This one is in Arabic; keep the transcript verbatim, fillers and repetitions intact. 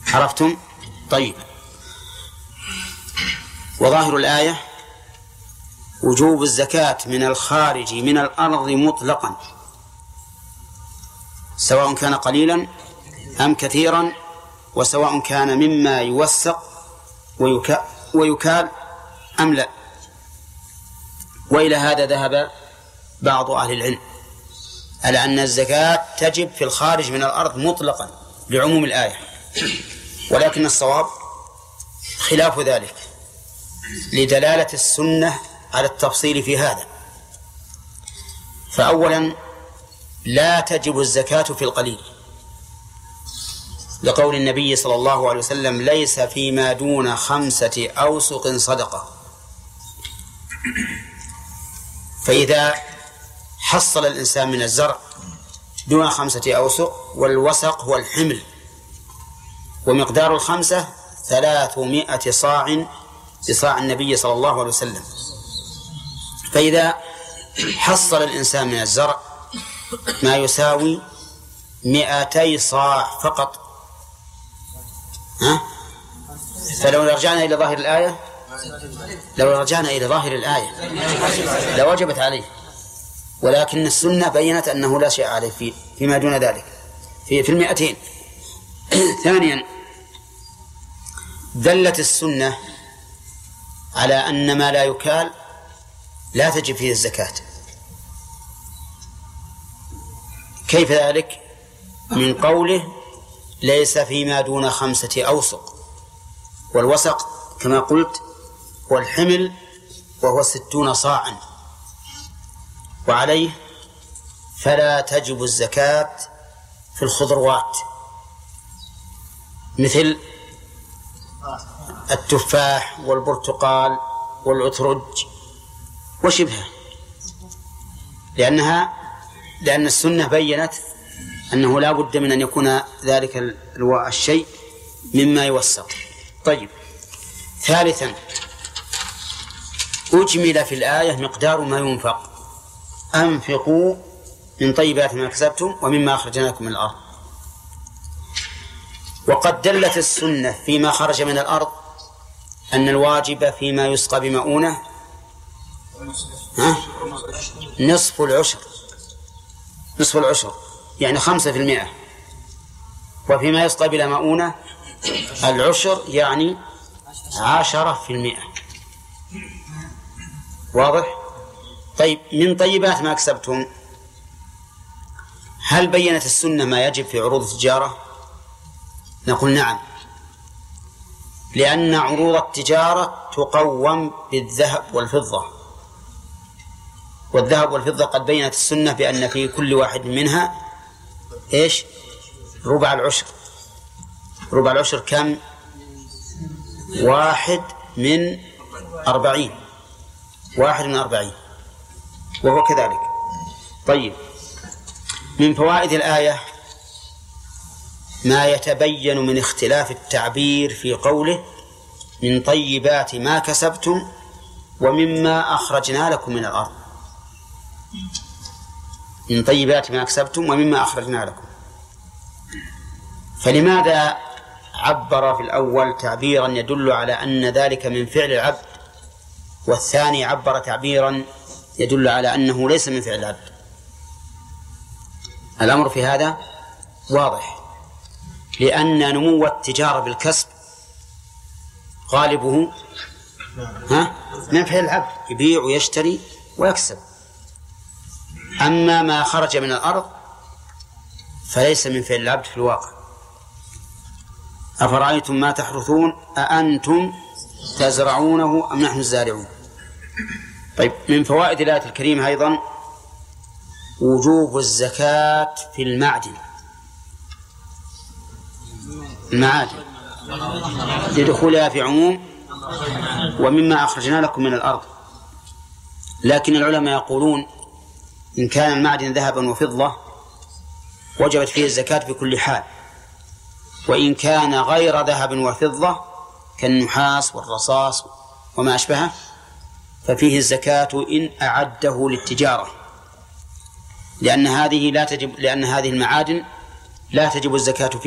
عرفتم؟ طيب. وظاهر الآية وجوب الزكاة من الخارج من الأرض مطلقا، سواء كان قليلا أم كثيرا، وسواء كان مما يوثق ويكال أم لا. وإلى هذا ذهب بعض أهل العلم على أن الزكاة تجب في الخارج من الأرض مطلقا لعموم الآية، ولكن الصواب خلاف ذلك لدلالة السنة على التفصيل في هذا. فأولا لا تجب الزكاة في القليل، لقول النبي صلى الله عليه وسلم: ليس فيما دون خمسة أوسق صدقة. فإذا حصل الإنسان من الزرع دون خمسة أوسق، والوسق هو الحمل، ومقدار الخمسة ثلاثمائة صاع بصاع النبي صلى الله عليه وسلم، فإذا حصل الإنسان من الزرع ما يساوي مئتي صاع فقط، ها؟ فلو رجعنا إلى ظاهر الآية لو رجعنا إلى ظاهر الآية لوجبت عليه، ولكن السنة بينت أنه لا شيء عليه في فيما دون ذلك في في المئتين. ثانيا دلت السنة على أن ما لا يكال لا تجب فيه الزكاة. كيف ذلك؟ من قوله: ليس فيما دون خمسة أوسق، والوسق كما قلت هو الحمل وهو ستون صاعا، وعليه فلا تجب الزكاة في الخضروات مثل التفاح والبرتقال والعطرج وشبهه، لأنها لأن السنة بيّنت أنه لا بد من أن يكون ذلك الشيء مما يوثق. طيب. ثالثا أجمل في الآية مقدار ما ينفق: أنفقوا من طيبات ما كسبتم ومما أخرجنا لكم من الأرض. وقد دلت السنة فيما خرج من الأرض أن الواجب فيما يسقى بمؤونة ها؟ نصف العشر نصف العشر يعني خمسة في المئة، وفيما يسقى بلا مؤونة العشر يعني عشرة في المئة. واضح؟ طيب، من طيبات ما كسبتم، هل بيّنت السنة ما يجب في عروض التجارة؟ نقول نعم، لأن عروض التجارة تقوم بالذهب والفضة، والذهب والفضة قد بيّنت السنة بأن في كل واحد منها إيش؟ ربع العشر. ربع العشر كم؟ واحد من أربعين واحد من أربعين وهو كذلك. طيب، من فوائد الآية ما يتبين من اختلاف التعبير في قوله: من طيبات ما كسبتم ومما أخرجنا لكم من الأرض. من طيبات ما كسبتم ومما أخرجنا لكم، فلماذا عبر في الأول تعبيرا يدل على أن ذلك من فعل العبد، والثاني عبر تعبيرا يدل على أنه ليس من فعل العبد؟ الأمر في هذا واضح، لأن نمو التجارة بالكسب غالبه ها من فعل العبد، يبيع ويشتري ويكسب. أما ما خرج من الأرض فليس من فعل العبد في الواقع. أفرأيتم ما تحرثون أأنتم تزرعونه أم نحن الزارعون. طيب، من فوائد الآية الكريمة أيضا وجوب الزكاة في المعدن المعادن لدخولها في عموم ومما أخرجنا لكم من الأرض. لكن العلماء يقولون إن كان المعدن ذهبا وفضة وجبت فيه الزكاة بكل حال، وإن كان غير ذهب وفضة كالنحاس والرصاص وما أشبهه ففيه الزكاة إن أعده للتجارة، لأن هذه لا تجب لأن هذه المعادن لا تجب الزكاة فيها